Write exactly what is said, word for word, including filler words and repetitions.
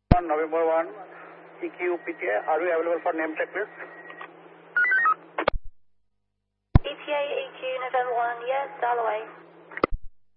November one, E Q P T A, are you available for name check, please? E T A E Q November one, yes, dial away.